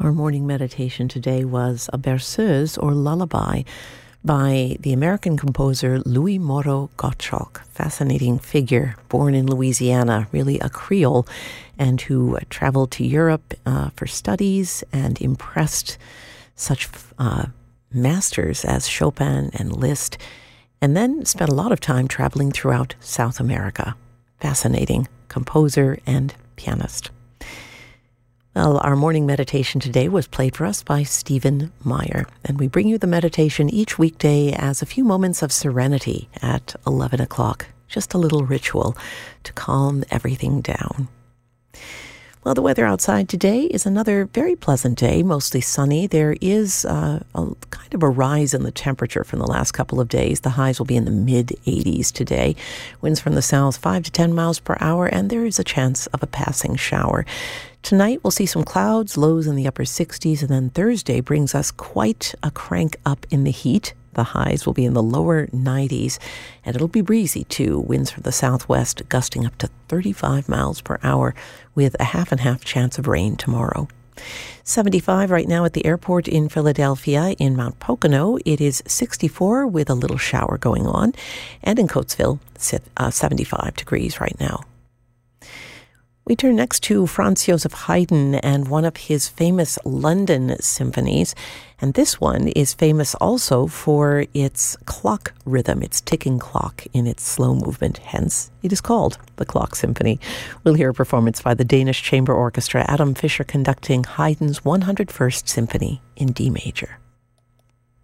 Our morning meditation today was a berceuse or lullaby by the American composer Louis Moreau Gottschalk. Fascinating figure, born in Louisiana, really a Creole, and who traveled to Europe for studies and impressed such masters as Chopin and Liszt, and then spent a lot of time traveling throughout South America. Fascinating composer and pianist. Well, our morning meditation today was played for us by Stephen Meyer, and we bring you the meditation each weekday as a few moments of serenity at 11 o'clock, just a little ritual to calm everything down. Well, the weather outside today is another very pleasant day, mostly sunny. There is a kind of a rise in the temperature from the last couple of days. The highs will be in the mid-80s today. Winds from the south 5 to 10 miles per hour, and there is a chance of a passing shower. Tonight we'll see some clouds, lows in the upper 60s, and then Thursday brings us quite a crank up in the heat. The highs will be in the lower 90s, and it'll be breezy too. Winds from the southwest gusting up to 35 miles per hour with a half and half chance of rain tomorrow. 75 right now at the airport in Philadelphia. In Mount Pocono, it is 64 with a little shower going on. And in Coatesville, 75 degrees right now. We turn next to Franz Joseph Haydn and one of his famous London symphonies. And this one is famous also for its clock rhythm, its ticking clock in its slow movement. Hence, it is called the Clock Symphony. We'll hear a performance by the Danish Chamber Orchestra, Adam Fischer conducting Haydn's 101st Symphony in D major.